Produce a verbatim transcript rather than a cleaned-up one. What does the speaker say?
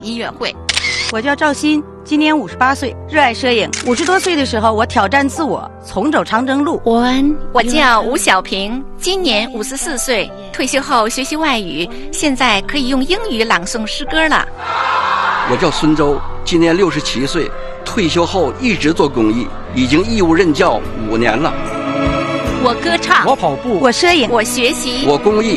音乐会。 我叫赵鑫，今年五十八岁，热爱摄影。五十多岁的时候，我挑战自我，重走长征路。 我叫吴小平，今年五十四岁，退休后学习外语，现在可以用英语朗诵诗歌了。 我叫孙周，今年六十七岁，退休后一直做公益，已经义务任教五年了。 我歌唱， 我跑步， 我摄影， 我学习， 我公益。